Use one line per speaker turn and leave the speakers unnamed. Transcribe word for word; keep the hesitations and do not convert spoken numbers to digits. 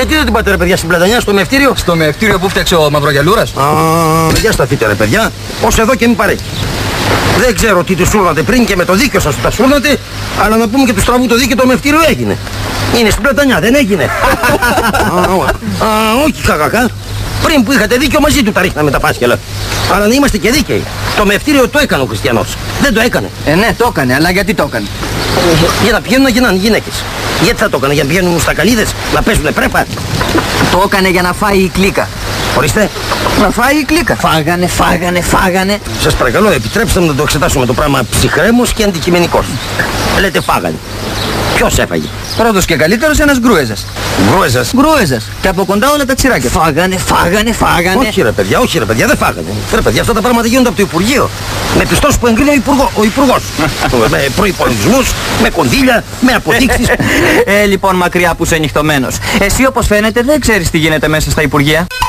γιατί δεν την πάτε ρε παιδιά στην Πλατανιά, στο μευτήριο?
Στο μευτήριο που φτιάξε ο Μαυρογιαλούρας.
Α, για σταθείτε ρε παιδιά, ως εδώ και μην παρέχει. Δεν ξέρω τι του σούρνατε πριν και με το δίκιο σας που τα σούρνατε, αλλά να πούμε και του στραβού το δίκιο, το μευτήριο έγινε. Είναι στην Πλατανιά, δεν έγινε? α, α, όχι κακακά. Πριν που είχατε δίκιο μαζί του τα ρίχναμε τα πάσκελα. Αλλά να είμαστε και δίκαιοι. Το μευτήριο το έκανε ο Χριστιανός. Δεν το έκανε.
Ε, ναι, το έκανε, αλλά γιατί το έκανε?
Για να πηγαίνουν να γίνανε γυναίκες. Γιατί θα το έκανε, για να πηγαίνουν στα καλύδες, να παίζουνε πρέπα?
Το έκανε για να φάει η κλίκα.
Ορίστε.
Να φάει η κλίκα. Φάγανε, φάγανε, φάγανε.
Σας παρακαλώ, επιτρέψτε μου να το εξετάσουμε το πράγμα ψυχρέμος και αντικειμενικός. Λέτε φάγανε. Ποιος έφαγε?
Πρώτος και καλύτερος ένας Γκρούεζας.
Γκρούεζας.
Γκρούεζας. Και από κοντά όλα τα τσιράκια. Φάγανε, φάγανε, φάγανε.
Όχι ρε παιδιά, όχι ρε παιδιά, δεν φάγανε. Ρε παιδιά, αυτά τα πράγματα γίνονται από το Υπουργείο. Με πιστώσεις που εγκρίνει ο, υπουργό, ο Υπουργός. Με προϋπολογισμούς, με κονδύλια, με αποδείξεις.
ε, λοιπόν, μακριά που είσαι νυχτωμένος. Εσύ όπως φαίνεται δεν ξέρεις τι γίνεται μέσα στα Υπουργεία.